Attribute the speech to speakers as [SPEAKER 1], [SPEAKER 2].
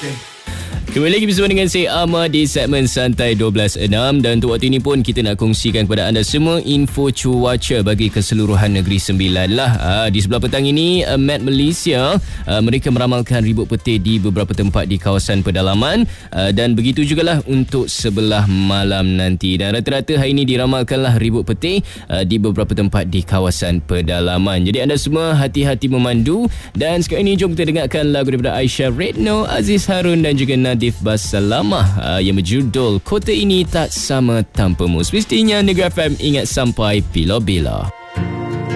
[SPEAKER 1] Kembali lagi bersama dengan saya Ahmad di segmen Santai 12.6, dan untuk waktu ini pun kita nak kongsikan kepada anda semua info cuaca bagi keseluruhan Negeri Sembilan lah. Di sebelah petang ini Met Malaysia mereka meramalkan ribut petir di beberapa tempat di kawasan pedalaman, dan begitu jugalah untuk sebelah malam nanti, dan rata-rata hari ini diramalkanlah ribut petir di beberapa tempat di kawasan pedalaman. Jadi anda semua hati-hati memandu, dan sekarang ini jom kita dengarkan lagu daripada Aisyah Redno, Aziz Harun dan juga Nadif Basalamah yang berjudul Kota Ini Tak Sama Tanpamu. Semestinya Negeri FM ingat sampai bila-bila.